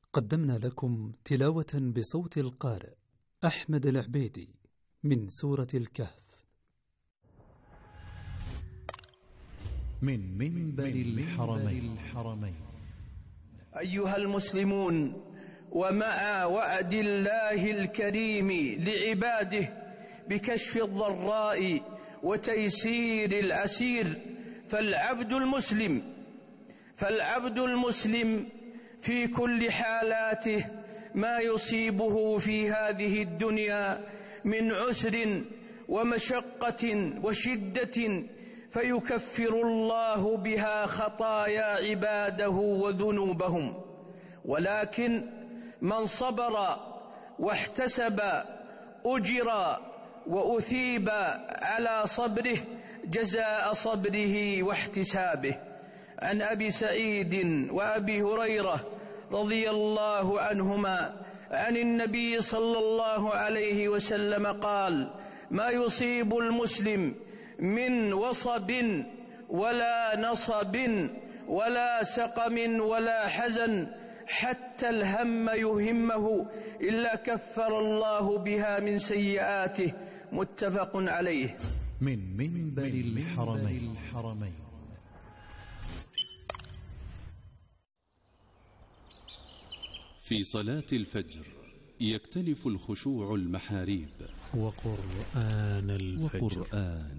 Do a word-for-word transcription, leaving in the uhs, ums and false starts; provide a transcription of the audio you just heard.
قدمنا لكم تلاوة بصوت القارئ أحمد العبيدي من سورة الكهف من منبر الحرمين. أيها المسلمون، ومع وعد الله الكريم لعباده بكشف الضراء وتيسير الأسير، فالعبد المسلم فالعبد المسلم في كل حالاته ما يصيبه في هذه الدنيا من عسر ومشقة وشدة فيكفر الله بها خطايا عباده وذنوبهم، ولكن من صبر واحتسب أجر وأثيب على صبره جزاء صبره واحتسابه. عن أبي سعيد وأبي هريرة رضي الله عنهما عن النبي صلى الله عليه وسلم قال: ما يصيب المسلم من وصب ولا نصب ولا سقم ولا حزن حتى الهم يهمه إلا كفر الله بها من سيئاته. متفق عليه. من منبر الحرمين. في صلاة الفجر يختلف الخشوع المحاريب وقرآن الفجر. وقرآن